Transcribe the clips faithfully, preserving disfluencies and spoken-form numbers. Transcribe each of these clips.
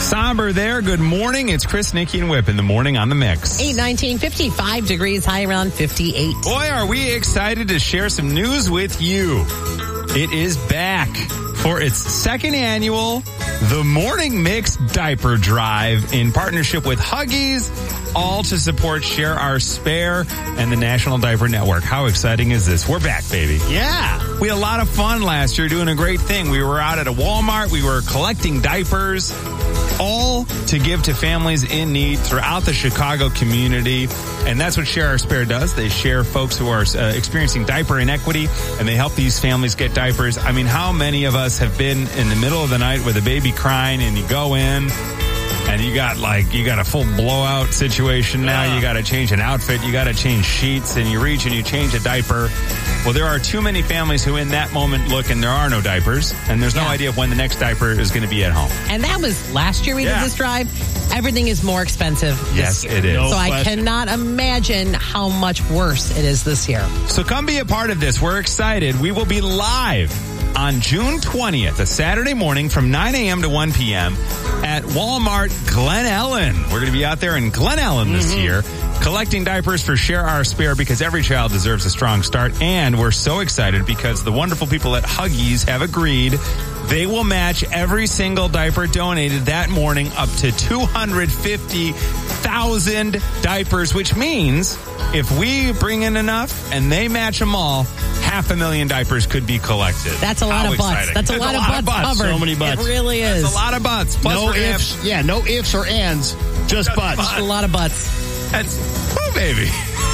somber there. Good morning. It's Chris, Nikki, and Whip in the morning on the mix. eight nineteen, fifty-five degrees, high around fifty-eight. Boy, are we excited to share some news with you. It is back for its second annual The Morning Mix Diaper Drive in partnership with Huggies, all to support Share Our Spare and the National Diaper Network. How exciting is this? We're back, baby. Yeah. We had a lot of fun last year doing a great thing. We were out at a Walmart. We were collecting diapers, all to give to families in need throughout the Chicago community. And that's what Share Our Spare does. They share folks who are uh, experiencing diaper inequity, and they help these families get diapers. I mean, how many of us have been in the middle of the night with a baby crying and you go in and you got like, you got a full blowout situation now. Yeah. You got to change an outfit. You got to change sheets, and you reach and you change a diaper. Well, there are too many families who in that moment look and there are no diapers, and there's no Yeah. idea of when the next diaper is going to be at home. And that was last year we Yeah. did this drive. Everything is more expensive Yes, this year. it is. No So I question. cannot imagine how much worse it is this year. So come be a part of this. We're excited. We will be live on June twentieth, a Saturday morning from nine a.m. to one p.m. at Walmart Glen Ellen. We're going to be out there in Glen Ellen this Mm-hmm. year, collecting diapers for Share Our Spare, because every child deserves a strong start. And we're so excited because the wonderful people at Huggies have agreed they will match every single diaper donated that morning up to two hundred fifty thousand diapers, which means if we bring in enough and they match them all, half a million diapers could be collected. That's a lot How of butts. exciting. That's a lot, of butts covered. So many butts. It really is. That's a lot of butts. Plus No we're gonna ifs. have- Yeah, no ifs or ands. Just butts. Just a lot of butts. That's, oh, baby.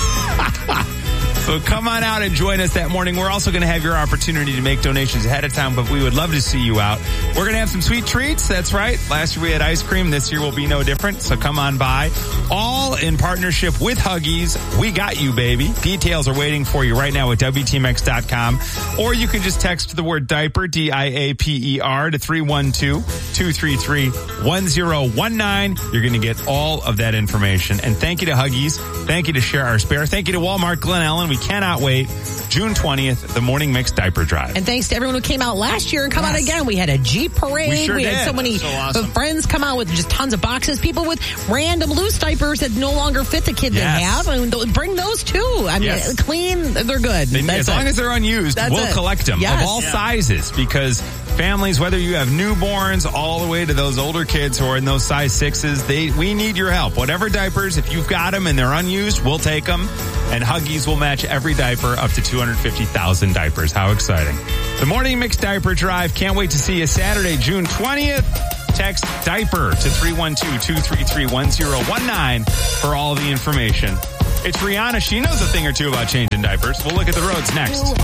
So come on out and join us that morning. We're also going to have your opportunity to make donations ahead of time, but we would love to see you out. We're going to have some sweet treats. That's right. Last year we had ice cream. This year will be no different. So come on by. All in partnership with Huggies. We got you, baby. Details are waiting for you right now at W T M X dot com. Or you can just text the word diaper, D I A P E R, to three one two, two three three, one zero one nine. You're going to get all of that information. And thank you to Huggies. Thank you to Share Our Spare. Thank you to Walmart Glen Ellen. We cannot wait. June twentieth, the Morning Mix Diaper Drive. And thanks to everyone who came out last year and come out Yes. again. We had a Jeep parade. We sure had did. so many So awesome. friends come out with just tons of boxes. People with random loose diapers that no longer fit the kid Yes. they have. I mean, th- bring those too. I mean, Yes. clean, they're good. They- That's as long it. as they're unused, That's we'll it. collect them Yes. of all Yeah. sizes, because families, whether you have newborns all the way to those older kids who are in those size sixes, they we need your help. Whatever diapers, if you've got them and they're unused, we'll take them. And Huggies will match every diaper up to two hundred fifty thousand diapers. How exciting. The Morning Mix Diaper Drive. Can't wait to see you Saturday, June twentieth. Text diaper to three one two, two three three, one zero one nine for all the information. It's Rihanna. She knows a thing or two about changing diapers. We'll look at the roads next.